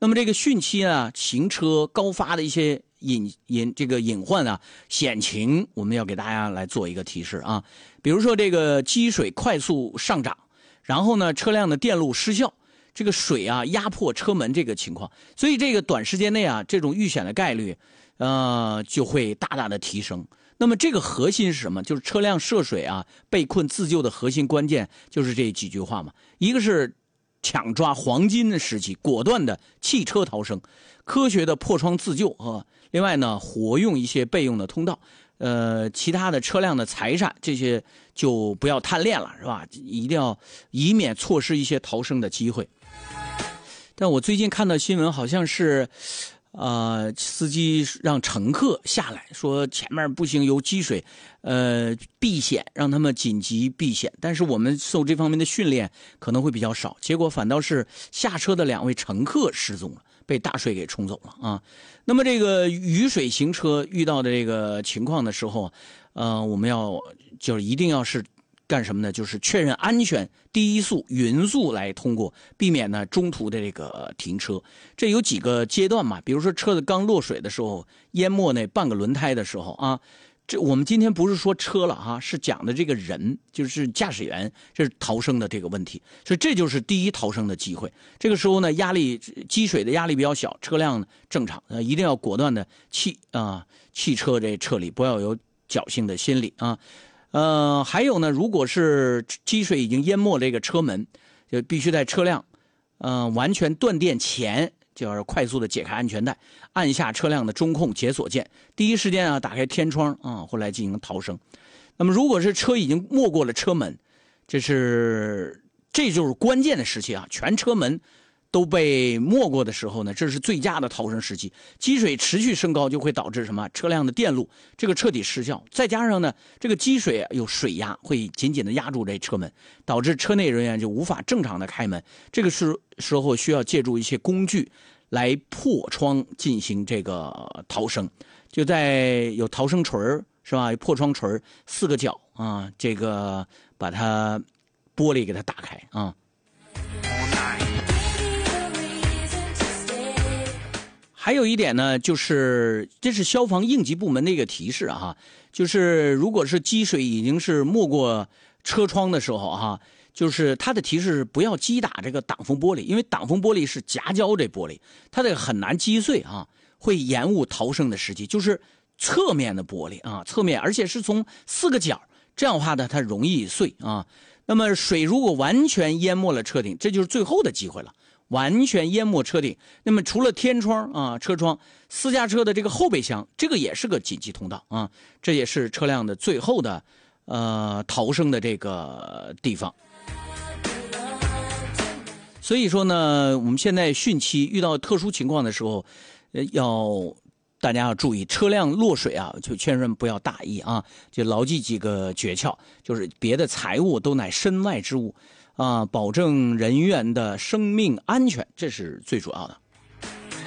那么这个汛期啊，行车高发的一些隐患啊、险情，我们要给大家来做一个提示啊。比如说这个积水快速上涨，然后呢车辆的电路失效，这个水啊压迫车门这个情况，所以这个短时间内啊这种遇险的概率就会大大的提升。那么这个核心是什么？就是车辆涉水啊被困自救的核心关键就是这几句话嘛。一个是抢抓黄金的时期，果断的汽车逃生，科学的破窗自救啊。另外呢，活用一些备用的通道，其他的车辆的财产这些就不要贪恋了，是吧？一定要以免错失一些逃生的机会。但我最近看到新闻，好像是司机让乘客下来说前面不行，有积水，避险，让他们紧急避险。但是我们受这方面的训练可能会比较少，结果反倒是下车的2位乘客失踪了，被大水给冲走了啊。那么这个雨水行车遇到的这个情况的时候，我们就是一定要是干什么呢？就是确认安全，第一速匀速来通过，避免呢中途的这个停车。这有几个阶段嘛，比如说车子刚落水的时候，淹没那半个轮胎的时候啊。这我们今天不是说车了啊，是讲的这个人，就是驾驶员，这是逃生的这个问题，所以这就是第一逃生的机会。这个时候呢，积水的压力比较小，车辆正常，一定要果断的汽车这撤离，不要有侥幸的心理啊。还有呢，如果是积水已经淹没这个车门，就必须在车辆完全断电前，就要快速的解开安全带，按下车辆的中控解锁键，第一时间啊打开天窗啊，后来进行逃生。那么如果是车已经没过了车门，这就是关键的时期啊，全车门都被没过的时候呢，这是最佳的逃生时期。积水持续升高就会导致什么？车辆的电路这个彻底失效，再加上呢，这个积水有水压，会紧紧的压住这车门，导致车内人员就无法正常的开门。这个时候需要借助一些工具来破窗进行这个逃生，就在有逃生锤是吧？破窗锤4个角啊，这个把它玻璃给它打开啊。还有一点呢，就是这是消防应急部门的一个提示啊，就是如果是积水已经是没过车窗的时候哈，就是它的提示是不要击打这个挡风玻璃，因为挡风玻璃是夹胶这玻璃，它这个很难击碎啊，会延误逃生的时机。就是侧面的玻璃啊，侧面，而且是从4个角，这样的话呢，它容易碎啊。那么水如果完全淹没了车顶，这就是最后的机会了。完全淹没车顶，那么除了天窗啊、车窗，私家车的这个后备箱，这个也是个紧急通道啊，这也是车辆的最后的逃生的这个地方。所以说呢，我们现在汛期遇到特殊情况的时候，大家要注意，车辆落水啊，就千万不要大意啊，就牢记几个诀窍，就是别的财物都乃身外之物啊，保证人员的生命安全，这是最主要的。